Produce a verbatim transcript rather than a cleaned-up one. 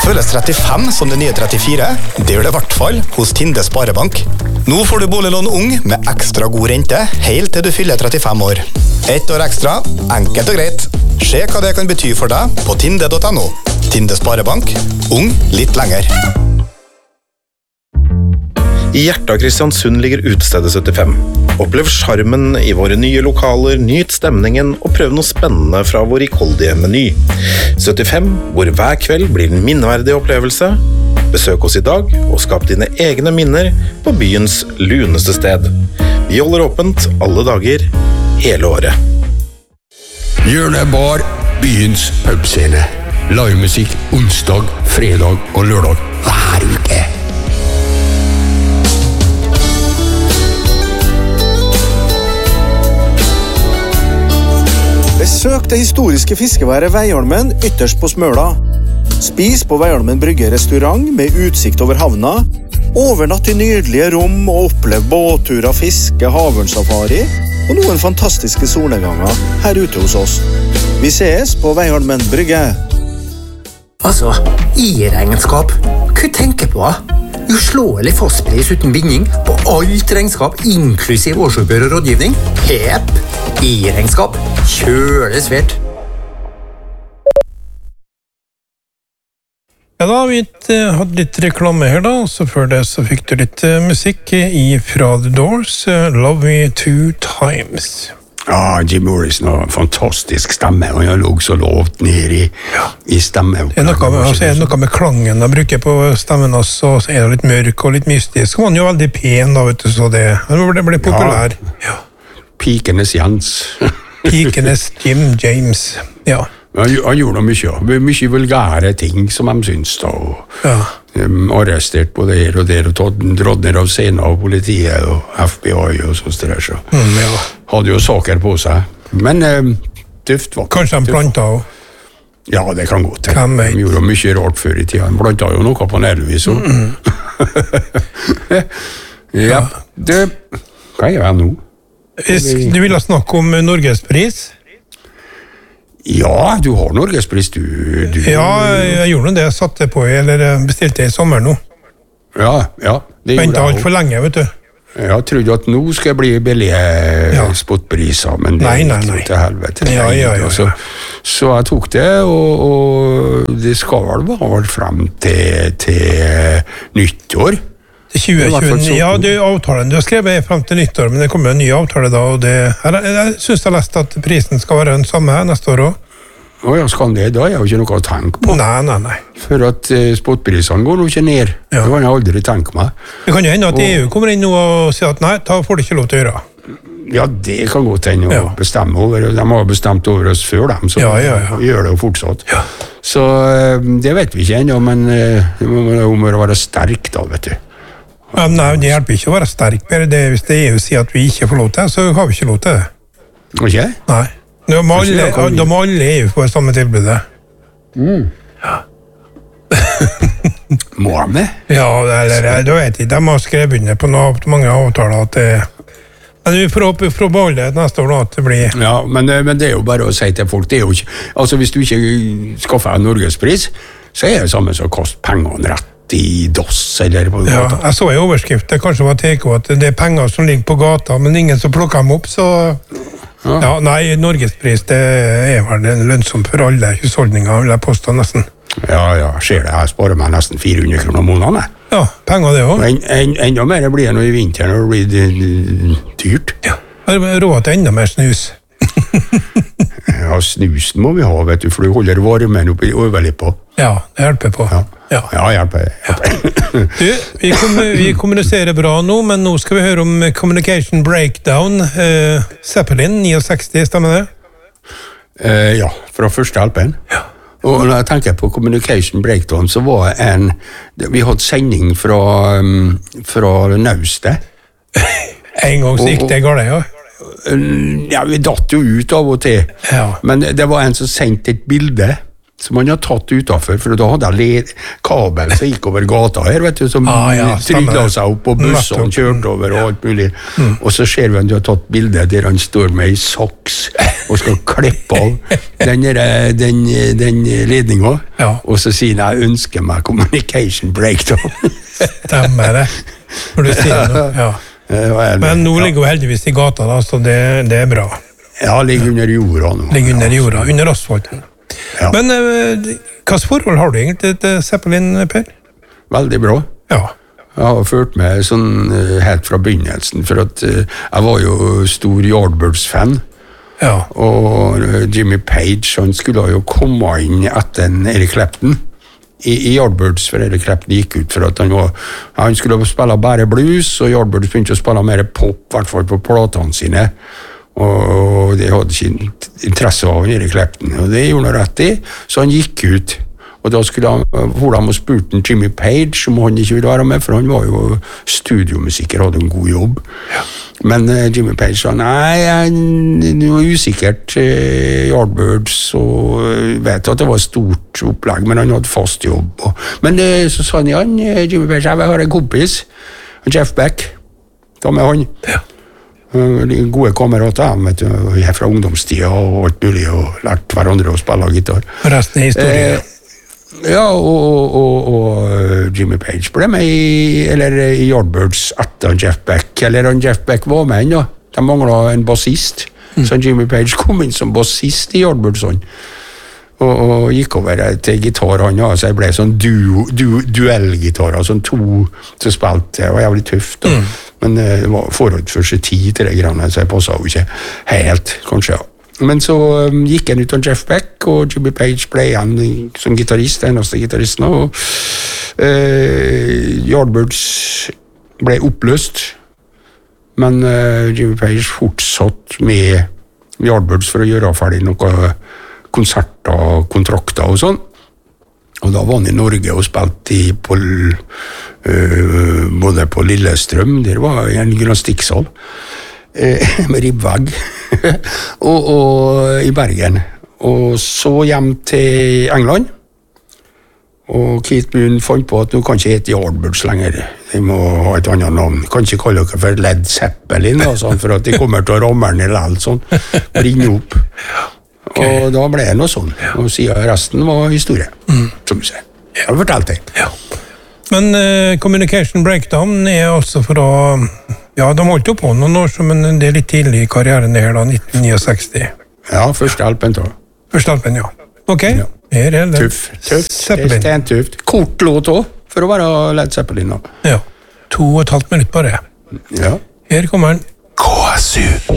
Føles trettifem som det nye trettifire? Det gjør det i hvert fall hos Tinde Sparebank. Nå får du boliglån ung med ekstra god rente, helt til du fyller trettifem år. Ett år ekstra, enkelt og greit. Se hva det kan bety for deg på tinde punktum no. Tinde Sparebank, ung litt lenger. I hjertet av Kristiansund ligger Utestedet syttifem. Opplev charmen i våre nye lokaler, nyt stemningen og prøv noe spennende fra vår rikholdige meny. syttifem, hvor hver kveld blir en minneverdig opplevelse. Besøk oss i dag og skap dine egne minner på byens luneste sted. Vi holder åpent alle dager, hele året. Hjørnet bar, byens pubscene. Livemusikk onsdag, fredag og lørdag hver uke. Besøk det historiske fiskeværet Veiholmen ytterst på Smøla. Spis på Veiholmen Brygge restaurant med utsikt over havna. Overnatt i nydelige rom og opplev båtturer, fiske, havørnsafari og noen fantastiske solnedganger her ute hos oss. Vi ses på Veiholmen Brygge. Altså, i regnskap, hva tenker på? Uslåelig fastpris uten binding på alt regnskap, inklusiv årsoppgjør og rådgivning. Hepp! I regnskap, kjøle svært. Ja da, vi hadde litt reklame her da, og så før det så fikk du litt musikk i fra The Doors, Love Me Two Times. Ja, Jim Morrison har en fantastisk stemme, og han har låg så lovt ned i, ja. i stemme. Det er, noe med, altså, er det noe med klangen han bruker på stemmen, og så er det litt mørk og litt mystisk. Så var han jo veldig pen da, vet du, så det, det ble populær. Ja. Ja. Pikenes Jens. Pikenes Jim James, ja. Han, han gjorde mye, mye vulgære ting som de syns da, og ja. um, arrestert på det her og der, og tatt drodner av scenen av politiet og F B I og sånt der, så mm, ja. hadde jo saker på seg. Men um, tøft var Kanskje han planta også? Ja, det kan gå til. Kan de gjorde mye rart før i tiden. Han planta jo noe på Nelvis. Mm. ja, det, hva er jeg nå? Du ville snakke om Norgespris? Ja, du har Norgespris, du, du... Ja, jeg gjorde det. Jeg satte på, eller bestilte i sommer nå. Ja, ja. Ventet alt for lenge, vet du. Jeg trodde at nå skal jeg bli billige ja. spotpriser, men det nei, nei, nei. til helvete. Ja, ja, ja, ja. Så, så jeg tok det, og, og det skal vel være frem til, til nyttår. Til tjue tjue, ja, det er avtalen. Du har skrevet frem til nyttår, men det kommer en ny avtale da, og det, jeg, jeg synes jeg har lest at prisen skal være den samme neste år også. Å ja, skal det? Da er jeg jo ikke noe å tenke på. Nei, nei, nei. For at uh, spotprisene går jo ikke ned. Ja. Det kan jeg aldri tenke meg. Det kan jo hende at og, E U kommer inn nå og sier at nei, da får du ikke lov til å gjøre. Ja, det kan godt hende å ja. bestemme over. De har bestemt over oss før dem, så ja, ja, ja. gjør det jo fortsatt. Ja. Så uh, det vet vi ikke ennå, men uh, det må være sterk da, vet du. Ja, nei, det hjelper ikke å være sterk, bare det, hvis det E U sier at vi ikke får lov til det, så har vi ikke lov til det. Ikke? Nei. Da må alle, da må alle E U få samme tilbudet. Mm. Ja. Må de? Ja, eller, da vet jeg, de har skrevet under på noe, mange avtaler at det... Men vi får håpe for å beholde det neste år da, at det blir... Ja, men, men det er jo bare å si til folk, det er jo ikke... Altså, hvis du ikke skaffer en Norgespris, så er det samme som å kaste pengene rett i doss, eller på ja, jeg så i overskrift, det kanskje var T K, at det er penger som ligger på gata, men ingen som plukker dem opp, så... Ja, ja nei, Norgespris, det er vel lønnsomt for alle husholdninger, vil jeg påstå nesten. Ja, ja, ser det, jeg sparer meg nesten fire hundre kroner månedene. Ja, penger det også. En, en, enda mer blir det nå i vinteren, og det blir dyrt. Ja, jeg har råd til enda mer snus. Ja, snusen må vi ha, vet du, for du holder varmen oppi overleppa. Ja, det hjelper på. Ja, ja. ja hjelper. hjelper. Du, vi, kom, vi kommuniserer bra nå, men nå skal vi høre om Communication Breakdown. Uh, Zeppelin, sekstini, stemmer det? Uh, ja, fra første L P-en. Ja. Og når jeg tenker på Communication Breakdown, så var det en... Vi hadde sending fra, um, fra Naustet. En gang så gikk det galt, ja. Ja, vi datt jo ut av og til. Ja. Men det var en som sendte et bilde som han har tatt utenfor, for da hadde jeg kabel som gikk over gata her, vet du, som ah, ja, tryglet seg opp, og bussene kjørte over og alt mulig. Mm. Og så ser vi at du har tatt bilder der han står med i saks og skal klippe av den, den, den ledningen, ja. Og så sier han, jeg ønsker meg communication breakdown. Stemmer det, når du sier det, ja. Men nå ligger hun heldigvis i gata, da, så det, det er bra. Ja, ligger under jorda nå. Ligger under jorda, under asfalten. Ja. Men hva slags forhold har du egentlig til Zeppelin, Per? Veldig bra. Ja. Jeg har ført meg sånn helt fra begynnelsen, for at jeg var jo stor Yardbirds-fan. Ja. Og Jimmy Page, han skulle jo komme inn etter Eric Clapton i, i Yardbirds, for Eric Clapton gikk ut for at han var, han skulle spille bare blues, og Yardbirds begynte å spille mer pop, i hvert fall på platene sine. Og det hadde ikke interesse av Eric Clapton, og det gjorde han rett i, så han gikk ut. Og da skulle han, hvordan han spurte Jimmy Page om han ikke ville være med, for han var jo studiomusiker, hadde en god jobb. Ja. Men uh, Jimmy Page sa, nei, det var usikkert uh, Yardbirds, og vet at det var stort opplegg, men han hadde fast jobb. Og, men uh, så sa han, ja, Jimmy Page, jeg har en kompis, Jeff Beck, ta med han. Ja. Gode kamerater, vet du, vi er fra ungdomstida og alt mulig, og lært hverandre å spille gitar. Resten er historie. Eh, ja, og, og, og Jimmy Page ble med i, eller i Yardbirds etter Jeff Beck, eller han Jeff Beck var med ennå. De manglet en bassist, mm. så Jimmy Page kom inn som bassist i Yardbirds, sånn. Og, og gikk over til gitar, han, ja, så jeg ble sånn du, du, duellgitarer, sånn to som spilte, det var jævlig tøft, da. Mm. Men det var forholdt for seg tid til det grannet, så jeg passet jo ikke helt, kanskje, ja. Men så um, gikk jeg ut av Jeff Beck, og Jimmy Page ble igjen som gitarist, eneste gitaristen, og uh, Yardbirds ble oppløst, men uh, Jimmy Page fortsatt med Yardbirds for å gjøre ferdig noe konserter, kontrakter og sånn. Og da var han i Norge og spilte i på, uh, både på Lillestrøm, der var en gymnastikksal, uh, med ribbvegg, og, og i Bergen. Og så hjem til England, og Keith Moon fant på at du kan ikke hete Yardbirds lenger, de må ha et annet navn. Kan ikke kalle dere for Led Zeppelin, da, sånn, for at de kommer til å ramme den i lell, sånn, bringe opp. Okay. Og da ble det noe sånn, og siden resten var historie, mm. som du sier. Jeg har fortalt det. Ja. Men uh, Communication Breakdown er altså fra, ja, de holdt jo på noen år, men det er litt tidlig i karrieren her da, nitten sekstini. Ja, første alpen da. Første alpen, ja. Ok, ja. Her er det. Tuff, tøft, det er stentøft. Kort låt også, for å være Led Zeppelin da. Ja, to og et halvt minutt bare. Ja. Her kommer den. K S U.